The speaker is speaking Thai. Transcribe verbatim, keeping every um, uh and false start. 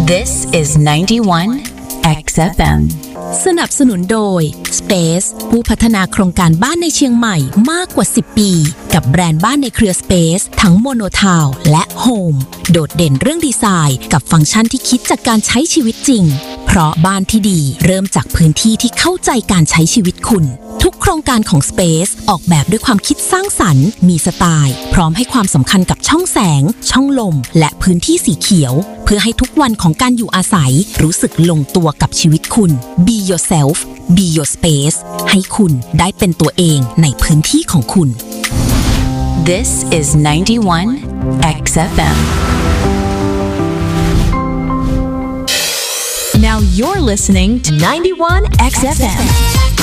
This is ninety-one เอ็กซ์ เอฟ เอ็มสนับสนุนโดย Space ผู้พัฒนาโครงการบ้านในเชียงใหม่มากกว่าสิบปีกับแบรนด์บ้านในเครือ Space ทั้ง Mono Town และ Home โดดเด่นเรื่องดีไซน์กับฟังก์ชันที่คิดจากการใช้ชีวิตจริงเพราะบ้านที่ดีเริ่มจากพื้นที่ที่เข้าใจการใช้ชีวิตคุณทุกโครงการของ Space ออกแบบด้วยความคิดสร้างสรรค์มีสไตล์พร้อมให้ความสำคัญกับช่องแสงช่องลมและพื้นที่สีเขียวเพื่อให้ทุกวันของการอยู่อาศัยรู้สึกลงตัวกับชีวิตคุณ Be yourself Be your space ให้คุณได้เป็นตัวเองในพื้นที่ของคุณ This is ninety-one เอ็กซ์ เอฟ เอ็ม Now you're listening to ninety-one เอ็กซ์ เอฟ เอ็ม